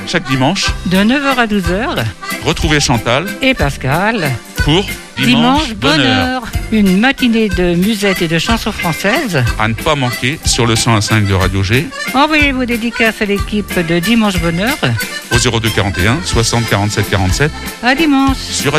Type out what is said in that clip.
chaque dimanche, de 9h à 12h. retrouvez Chantal Et Pascal. pour Dimanche Bonheur. Une matinée de musette et de chansons françaises. À ne pas manquer sur le 101.5 de Radio G, Envoyez vos dédicaces à l'équipe de Dimanche Bonheur. au 02 41 60 47 47 À dimanche. sur Radio